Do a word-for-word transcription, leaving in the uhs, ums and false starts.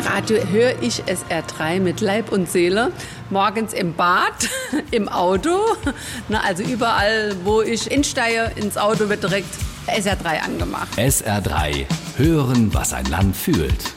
Radio höre ich S R drei mit Leib und Seele. Morgens im Bad, im Auto, na, also überall, wo ich insteige ins Auto, wird direkt S R drei angemacht. S R drei. Hören, was ein Land fühlt.